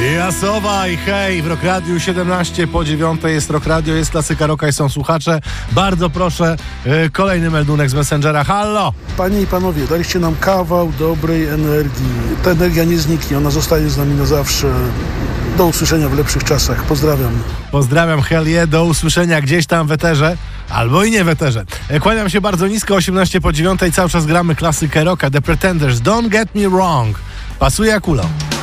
Jasowa i hej, w Rock Radiu 17 po 9 jest Rock Radio, jest klasyka rocka i są słuchacze. Bardzo proszę, kolejny meldunek z Messengera. Hallo! Panie i panowie, daliście nam kawał dobrej energii. Ta energia nie zniknie, ona zostaje z nami na zawsze. Do usłyszenia w lepszych czasach. Pozdrawiam. Pozdrawiam, hell yeah, do usłyszenia gdzieś tam w eterze, albo i nie w eterze. Kłaniam się bardzo nisko, 18 po 9, cały czas gramy klasykę rocka, The Pretenders, Don't Get Me Wrong. Pasuje jak ulał.